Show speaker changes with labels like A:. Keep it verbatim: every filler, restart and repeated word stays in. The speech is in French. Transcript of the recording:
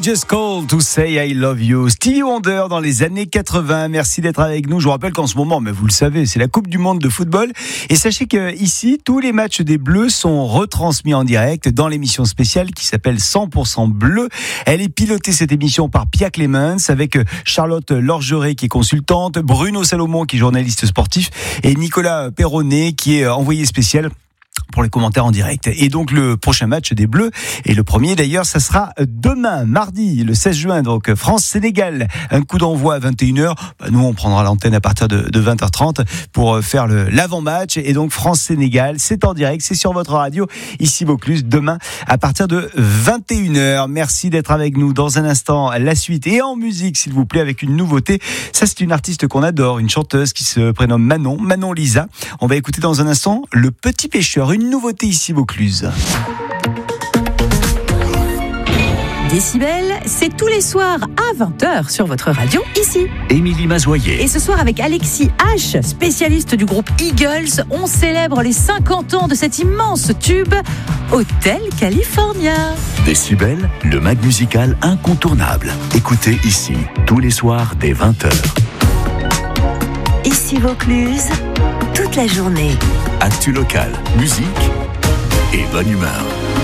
A: Just Call to Say I Love You. Stevie Wonder dans les années quatre-vingts. Merci d'être avec nous. Je vous rappelle qu'en ce moment, mais vous le savez, c'est la Coupe du Monde de football. Et sachez qu'ici, tous les matchs des Bleus sont retransmis en direct dans l'émission spéciale qui s'appelle cent pour cent Bleu. Elle est pilotée, cette émission, par Pia Clemens, avec Charlotte Lorgeret qui est consultante, Bruno Salomon qui est journaliste sportif et Nicolas Perronnet qui est envoyé spécial pour les commentaires en direct. Et donc le prochain match des Bleus, et le premier d'ailleurs, ça sera demain, mardi, le seize juin, donc France-Sénégal. Un coup d'envoi à vingt et une heures. Bah, nous, on prendra l'antenne à partir de, de vingt heures trente pour faire le, l'avant-match. Et donc France-Sénégal, c'est en direct, c'est sur votre radio, ici Vaucluse, demain à partir de vingt et une heures. Merci d'être avec nous. Dans un instant, la suite et en musique, s'il vous plaît, avec une nouveauté. Ça, c'est une artiste qu'on adore, une chanteuse qui se prénomme Manon, Manon Lisa. On va écouter dans un instant Le Petit Pêcheur, une nouveauté ici Vaucluse.
B: Décibel, c'est tous les soirs à vingt heures sur votre radio, ici.
C: Émilie Mazoyer.
B: Et ce soir avec Alexis H, spécialiste du groupe Eagles, on célèbre les cinquante ans de cet immense tube, Hotel California.
C: Décibel, le mag musical incontournable. Écoutez ici, tous les soirs dès vingt heures.
D: Ici Vaucluse, toute la journée.
C: Actu local, musique et bonne humeur.